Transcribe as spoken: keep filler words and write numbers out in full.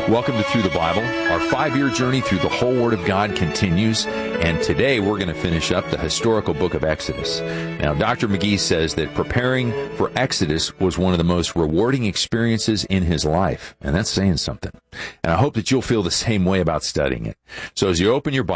Welcome to Through the Bible. Our five-year journey through the whole Word of God continues, and today we're going to finish up the historical book of Exodus. Now, Doctor McGee says that preparing for Exodus was one of the most rewarding experiences in his life, and that's saying something. And I hope that you'll feel the same way about studying it. So as you open your Bible,